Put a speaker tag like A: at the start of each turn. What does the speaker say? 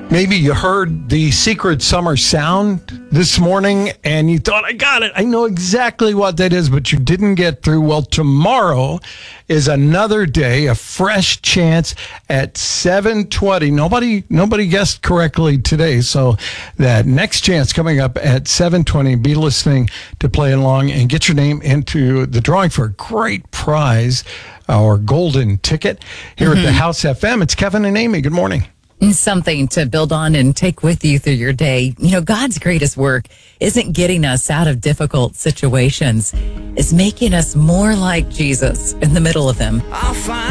A: Maybe you heard the secret summer sound this morning and you thought, I got it. I know exactly what that is, but you didn't get through. Well, tomorrow is another day, a fresh chance at 7:20. Nobody guessed correctly today. So that next chance coming up at 7:20, be listening to Play Along and get your name into the drawing for a great prize, our golden ticket here at the House FM. It's Kevin and Amy. Good morning.
B: Something to build on and take with you through your day. You know, God's greatest work isn't getting us out of difficult situations. It's making us more like Jesus in the middle of them.